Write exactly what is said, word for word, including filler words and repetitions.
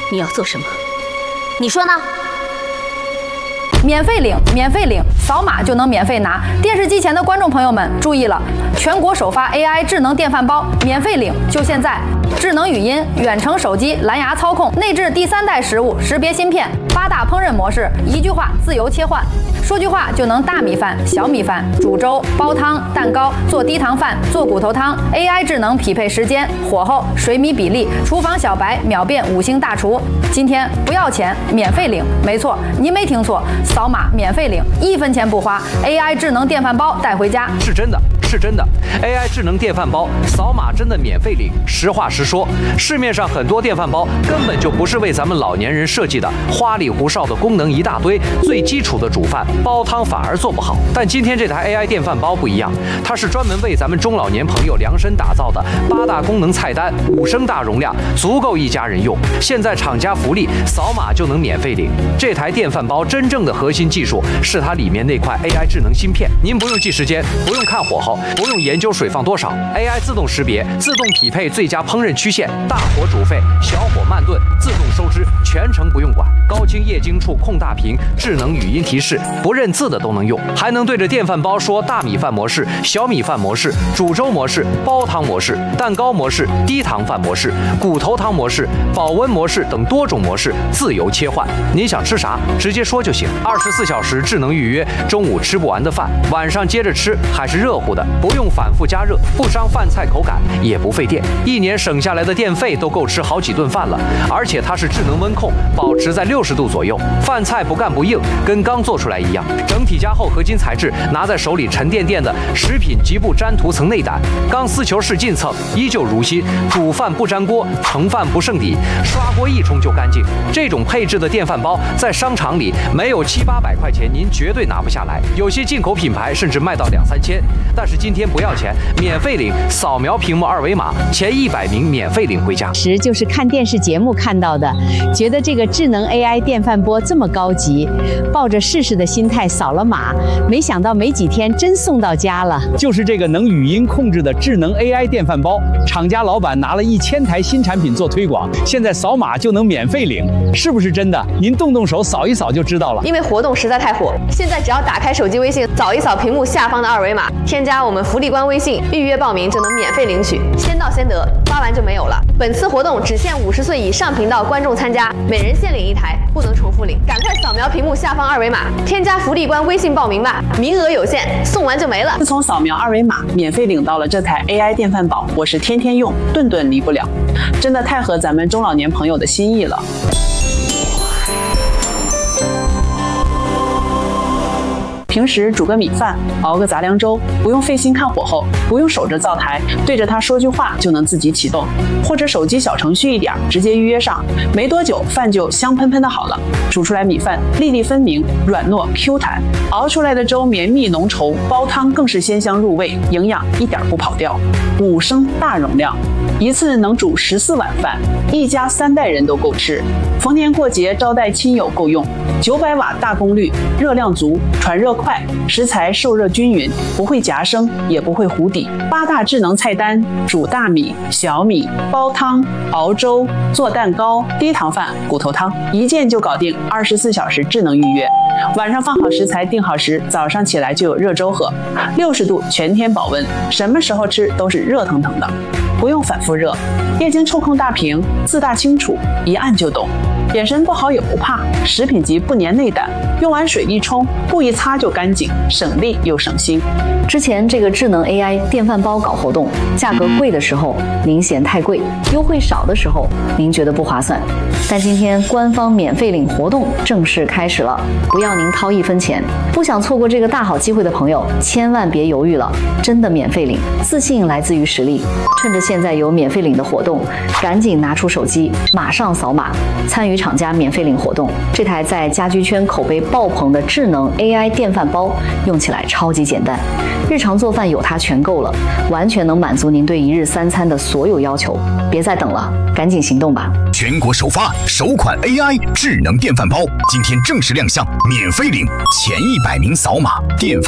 你要做什么？你说呢？ 免费领，免费领，扫码就能免费拿。电视机前的观众朋友们注意了，全国首发 A I 智能电饭煲，免费领，就现在！智能语音、远程手机、蓝牙操控，内置第三代食物识别芯片，八大烹饪模式，一句话自由切换，说句话就能大米饭、小米饭、煮粥、煲汤、蛋糕、做低糖饭、做骨头汤。A I 智能匹配时间、火候、水米比例，厨房小白秒变五星大厨。今天不要钱，免费领，没错，您没听错，扫码免费领，一分钱不花。A I 智能电饭煲带回家， 是真的。是真的 ，A I 智能电饭煲扫码真的免费领。实话实说，市面上很多电饭煲根本就不是为咱们老年人设计的，花里胡哨的功能一大堆，最基础的煮饭煲汤反而做不好。但今天这台 A I 电饭煲不一样，它是专门为咱们中老年朋友量身打造的，八大功能菜单，五升大容量，足够一家人用。现在厂家福利，扫码就能免费领。这台电饭煲真正的核心技术是它里面那块 A I 智能芯片，您不用记时间，不用看火候。不用研究水放多少 ，A I 自动识别，自动匹配最佳烹饪曲线，大火煮沸，小火慢炖，自动收汁，全程不用管。高清液晶触控大屏，智能语音提示，不认字的都能用，还能对着电饭煲说大米饭模式、小米饭模式、煮粥模式、煲汤模式、蛋糕模式、低糖饭模式、骨头汤模式、保温模式等多种模式自由切换。您想吃啥，直接说就行。二十四小时智能预约，中午吃不完的饭，晚上接着吃，还是热乎的。不用反复加热，不伤饭菜口感，也不费电，一年省下来的电费都够吃好几顿饭了。而且它是智能温控，保持在六十度左右，饭菜不干不硬，跟刚做出来一样。整体加厚合金材质，拿在手里沉甸甸的，食品极不粘涂层内胆，钢丝球式进蹭，依旧如新。煮饭不粘锅，盛饭不剩底，刷锅一冲就干净。这种配置的电饭煲在商场里没有七八百块钱，您绝对拿不下来。有些进口品牌甚至卖到两三千，但是今天不要钱，免费领，扫描屏幕二维码，前一百名免费领回家。 时就是看电视节目看到的，觉得这个智能 A I 电饭锅这么高级，抱着试试的心态扫了码，没想到没几天真送到家了。 就是这个能语音控制的智能 A I 电饭煲，厂家老板拿了一千台新产品做推广，现在扫码就能免费领，是不是真的？您动动手扫一扫就知道了。 因为活动实在太火，现在只要打开手机微信，扫一扫屏幕下方的二维码，添加我们福利官微信，预约报名就能免费领取，先到先得，发完就没有了。本次活动只限五十岁以上频道观众参加，每人限领一台，不能重复领。赶快扫描屏幕下方二维码，添加福利官微信报名吧，名额有限，送完就没了。 自从扫描二维码免费领到了这台 A I 电饭煲，我是天天用，顿顿离不了，真的太合咱们中老年朋友的心意了。平时煮个米饭，熬个杂粮粥，不用费心看火候，不用守着灶台，对着它说句话就能自己启动，或者手机小程序一点，直接预约上，没多久饭就香喷喷的好了。煮出来米饭粒粒分明，软糯 Q 弹，熬出来的粥绵密浓稠，煲汤更是鲜香入味，营养一点不跑掉。五升大容量，一次能煮十四碗饭，一家三代人都够吃。逢年过节招待亲友够用。九百瓦大功率，热量足，传热快，食材受热均匀，不会夹生，也不会糊底。八大智能菜单：煮大米、小米、煲汤、熬粥、做蛋糕、低糖饭、骨头汤，一键就搞定。二十四小时智能预约，晚上放好食材定好时，早上起来就有热粥喝。六十度全天保温，什么时候吃都是热腾腾的，不用反复热。液晶触控大屏，字大清楚，一按就懂。眼神不好也不怕，食品级不粘内胆，用完水一冲，布一擦就干净，省力又省心。 之前这个智能 A I 电饭煲搞活动，价格贵的时候您嫌太贵，优惠少的时候您觉得不划算。但今天官方免费领活动正式开始了，不要您掏一分钱。不想错过这个大好机会的朋友，千万别犹豫了，真的免费领，自信来自于实力。趁着现在有免费领的活动，赶紧拿出手机，马上扫码参与厂家免费领活动。这台在家居圈口碑爆棚的智能 A I 电饭煲，用起来超级简单，日常做饭有它全够了，完全能满足您对一日三餐的所有要求。别再等了，赶紧行动吧！ 全国首发首款 A I 智能电饭煲，今天正式亮相，免费领，前一百名扫码电饭。